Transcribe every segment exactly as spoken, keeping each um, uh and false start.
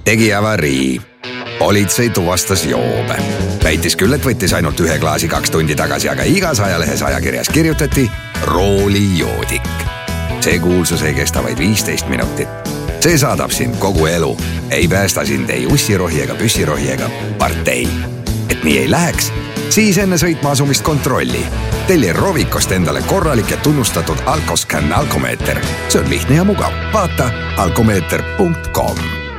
tegi avarii. Politsei tuvastas joobe. Väitis küll, et võttis ainult ühe klaasi kaks tundi tagasi, aga igas ajalehes ajakirjas kirjutati roolijoodik. See kuulsus ei kesta vaid viisteist minutit. See saadab sind kogu elu. Ei päästa sind ei ussirohi ega püssirohi ega partei. Et nii ei läheks, siis enne sõitma asumist kontrolli. Telli Rovikost endale korralik ja tunnustatud Alkoscan alkomeeter. See on lihtne ja mugav. Vaata alkomeeter punkt com.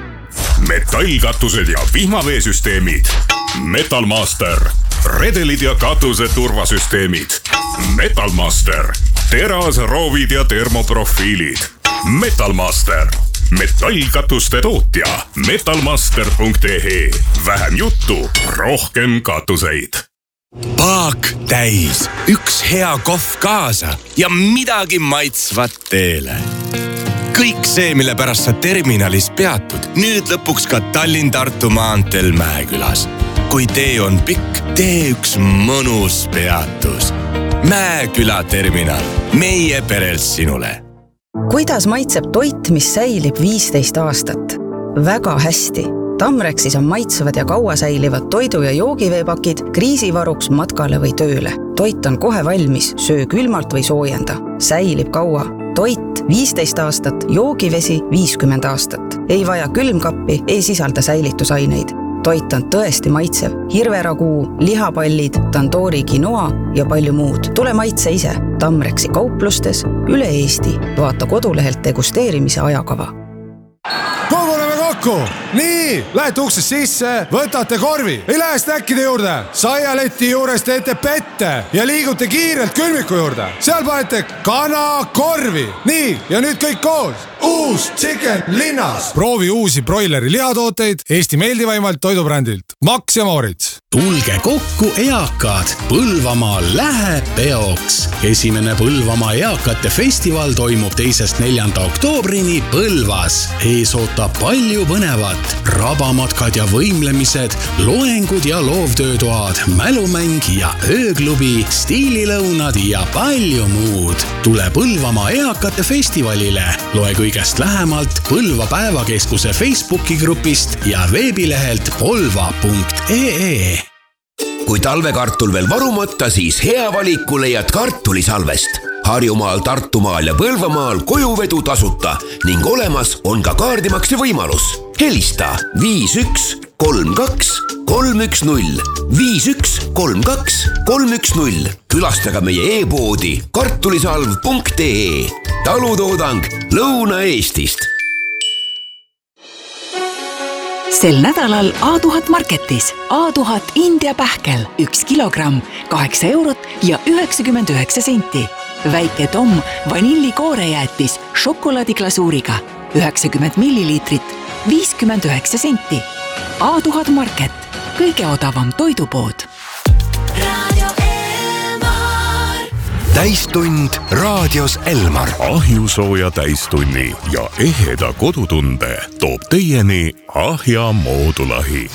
Metallkatused ja vihmaveesüsteemid. Metalmaster. Redelid ja katuse turvasüsteemid. Metalmaster. Terasroovid ja termoprofiilid. Metalmaster. Metallkatuste tootja. metalmaster punkt e e. Vähem juttu, rohkem katuseid. Paak täis, üks hea kohv kaasa ja midagi maitsvat teele. Kõik see, mille pärast sa terminalis peatud, nüüd lõpuks ka Tallinn-Tartu maanteel Mäekülas. Kui tee on pikk, tee üks mõnus peatus. Mäeküla terminal, meie perelt sinule. Kuidas maitseb toit, mis säilib viisteist aastat? Väga hästi. Tamrexis on maitsevad ja kaua säilivad toidu- ja joogiveepakid kriisivaruks matkale või tööle. Toit on kohe valmis, söö külmalt või soojenda. Säilib kaua. Toit viisteist aastat, joogivesi viiskümmend aastat. Ei vaja külmkappi, ei sisalda säilitusaineid. Toit on tõesti maitsev. Hirveraguu, lihapallid, tandoori quinoa ja palju muud. Tule maitse ise. Tamrexi kauplustes üle Eesti. Vaata kodulehelt degusteerimise ajakava. Koguneme kokku! Nii, lähete uksest sisse, võtate korvi. Ei lähe snäkkide juurde. Saialeti juures teete pette ja liigute kiirelt külmiku juurde. Seal panete kana korvi. Nii, ja nüüd kõik koos. Uus Chicken linnas. Proovi uusi broileri lihatooteid Eesti meeldivaimalt toidubrändilt. Max ja Moritz. Tulge kokku eakad. Põlvamaa läheb peoks. Esimene Põlvamaa eakate festival toimub teisest neljanda oktoobrini Põlvas. Ees ootab palju põnevat. Rabamatkad ja võimlemised, loengud ja loovtöötoad, mälumäng ja ööklubi, stiililõunad ja palju muud. Tule Põlvamaa eakate festivalile. Loe kõigest lähemalt Põlva päevakeskuse Facebooki grupist ja veebilehelt polva punkt e e. Kui talvekartul veel varumata, siis hea valiku leiad kartulisalvest. Harjumaal, Tartumaal ja Põlvamaal kojuvedu tasuta ning olemas on ka kaardimakse võimalus. Helista viis üks kolm kaks kolm üks null, viis üks kolm kaks kolm üks null. Külastaga meie e-poodi kartulisalv punkt e e. Talutoodang Lõuna-Eestist. Sel nädalal A tuhat marketis. A tuhat India pähkel, üks kilogramm, kaheksa eurot ja üheksakümmend üheksa senti. Väike Tom vanillikooreäätis šokolaadiklasuuriga, üheksakümmend milliliitrit, viiskümmend üheksa senti. A tuhat market, kõige odavam toidupood. Täistund raadios Elmar. Ahjusooja täistunni ja eheda kodutunde toob teieni Ahja moodulahi.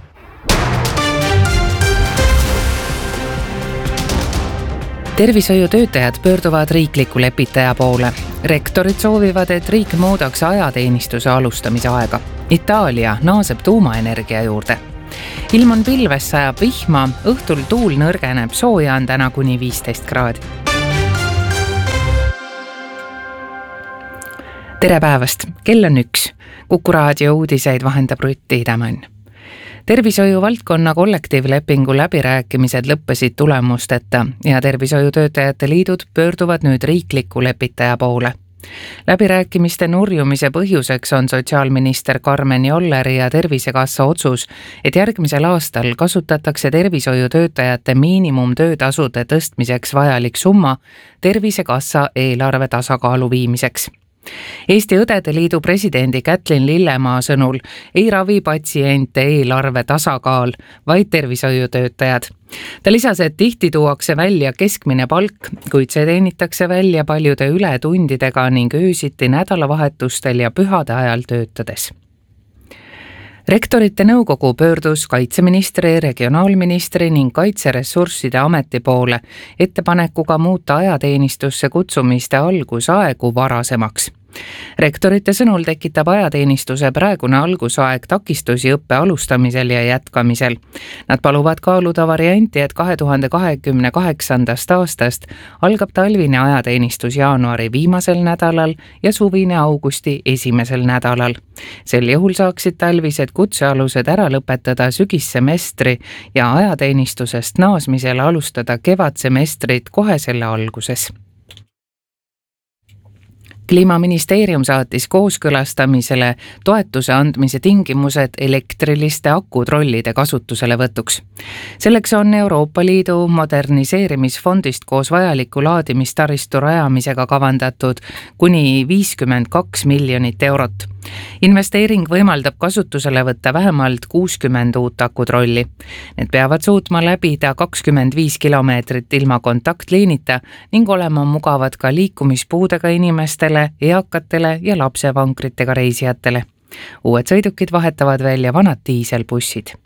Tervishoiutöötajad pöörduvad riikliku lepitaja poole. Rektorid soovivad, et riik muudaks ajateenistuse alustamise aega. Itaalia naaseb tuumaenergia juurde. Ilm on pilves, sajab vihma, õhtul tuul nõrgeneb, sooja on täna kuni viisteist kraadi. Tere päevast, kell on üks. Kuku raadio uudiseid vahendab Rutti Idamann. Tervishoiu valdkonna kollektiivlepingu läbirääkimised lõppesid tulemusteta ja tervishoiutöötajate liidud pöörduvad nüüd riikliku lepitaja poole. Läbirääkimiste nurjumise põhjuseks on sotsiaalminister Karmen Jolleri ja Tervisekassa otsus, et järgmisel aastal kasutatakse tervishoiutöötajate miinimumtöötasude tõstmiseks vajalik summa Tervisekassa eelarve tasakaalu viimiseks. Eesti Õdede Liidu presidendi Kätlin Lillemaa sõnul ei ravi patsiente eelarve tasakaal, vaid tervishoiutöötajad. Ta lisas, et tihti tuuakse välja keskmine palk, kuid see teenitakse välja paljude ületundidega ning öösiti nädalavahetustel ja pühade ajal töötades. Rektorite nõukogu pöördus kaitseministri, regionaalministri ning kaitseressursside ameti poole ettepanekuga muuta ajateenistusse kutsumiste algusaegu varasemaks. Rektorite sõnul tekitab ajateenistuse praegune algusaeg takistusi õppe alustamisel ja jätkamisel. Nad paluvad kaaluda varianti, et kahe tuhande kahekümne kaheksandast aastast algab talvine ajateenistus jaanuari viimasel nädalal ja suvine augusti esimesel nädalal. Sel juhul saaksid talvised kutsealused ära lõpetada sügissemestri ja ajateenistusest naasmisel alustada kevadsemestrit kohe selle alguses. Kliimaministeerium saatis kooskõlastamisele toetuse andmise tingimused elektriliste akutrollide kasutusele võtuks. Selleks on Euroopa Liidu moderniseerimisfondist koos vajaliku laadimistaristu rajamisega kavandatud kuni viiskümmend kaks miljonit eurot. Investeering võimaldab kasutusele võtta vähemalt kuuskümmend uut akutrolli. Need peavad suutma läbida kakskümmend viis kilomeetrit ilma kontaktliinita ning olema mugavad ka liikumispuudega inimestele, eakatele ja lapsevankritega reisijatele. Uued sõidukid vahetavad välja vanad diiselbussid.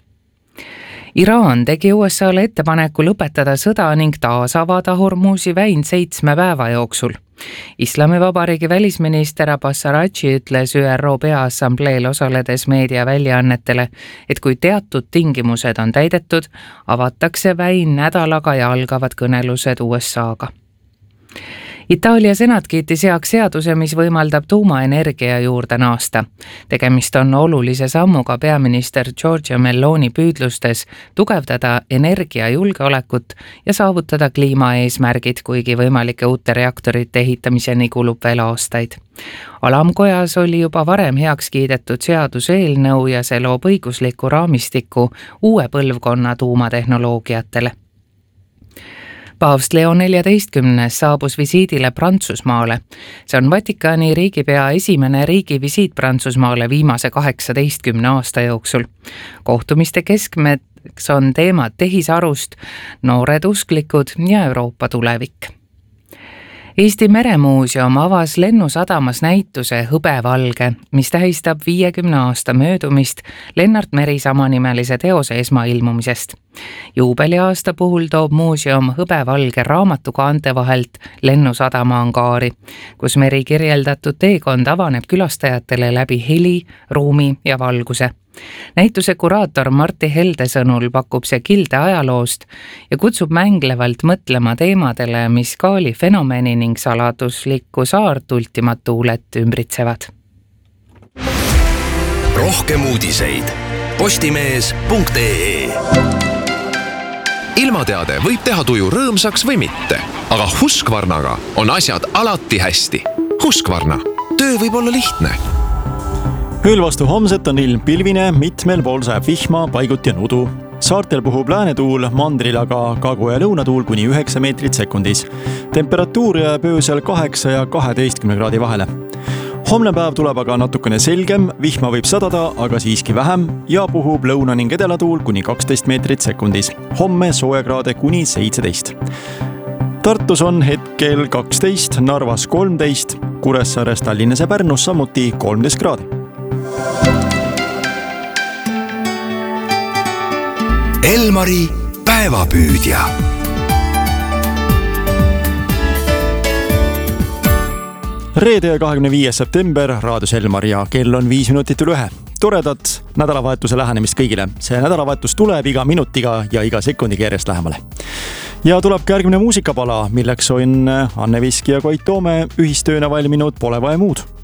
Iraan tegi U S A-le ettepaneku lõpetada sõda ning taas avada Hormuzi väin seitsme päeva jooksul. Islamivabariigi välisminister Abbas Araghchi ütles Ü R O Peaassambleel osaledes meediaväljaannetele, et kui teatud tingimused on täidetud, avatakse väin nädalaga ja algavad kõnelused U S A-ga. Itaalia senat kiitis heaks seaduse, mis võimaldab tuumaenergia juurde naasta. Tegemist on olulise sammuga peaminister Giorgia Meloni püüdlustes tugevdada energiajulgeolekut ja saavutada kliimaeesmärgid, kuigi võimalike uute reaktorite ehitamiseni kulub veel aastaid. Alamkojas oli juba varem heaks kiidetud seaduseelnõu ja see loob õigusliku raamistiku uue põlvkonna tuumatehnoloogiatele. Paavst Leo neljateistkümnes saabus visiidile Prantsusmaale. See on Vatikani riigipea esimene riigivisiit Prantsusmaale viimase kaheksateistkümne aasta jooksul. Kohtumiste keskmeks on teemad tehisarust, noored usklikud ja Euroopa tulevik. Eesti Meremuuseum avas Lennusadamas näituse Hõbevalge, mis tähistab viiekümne aasta möödumist Lennart Meri samanimelise teose esmailmumisest. Juubeliaasta puhul toob muuseum Hõbevalge raamatukaante vahelt Lennusadama angaari, kus Meri kirjeldatud teekond avaneb külastajatele läbi heli, ruumi ja valguse. Näituse kuraator Martti Helde sõnul pakub see kilde ajaloost ja kutsub mänglevalt mõtlema teemadele, mis Kaali fenomeni ning saladuslikku saart ultimatuulet ümbritsevad. Rohkem uudiseid postimees punkt ee. Ilmateade võib teha tuju rõõmsaks või mitte, aga Husqvarnaga on asjad alati hästi. Husqvarna, töö võib olla lihtne. Ööl vastu homset on ilm pilvine, mitmel pool sajab vihma, paiguti on udu. Saartel puhub läänetuul, mandril aga kagu- ja lõunatuul kuni üheksa meetrit sekundis. Temperatuur jääb öösel kaheksa ja kaheteistkümne kraadi vahele. Homne päev tuleb aga natukene selgem, vihma võib sadada, aga siiski vähem ja puhub lõuna ning edalatuul kuni kaksteist meetrit sekundis. Homme soojakraade kuni seitseteist. Tartus on hetkel kaksteist, Narvas kolmteist, Kuressaares, Tallinnas ja Pärnus samuti kolmteist kraadi. Elmari päevapüüdja. Reede kahekümne viies september, raadios Elmar ja kell on viis minutit üle ühe. Toredat nädalavahetuse lähenemist kõigile. See nädalavahetus tuleb iga minutiga ja iga sekundiga järjest lähemale. Ja tuleb ka järgmine muusikapala, milleks on Anne Viski ja Koit Toome ühistööna valminud Pole vaja muud.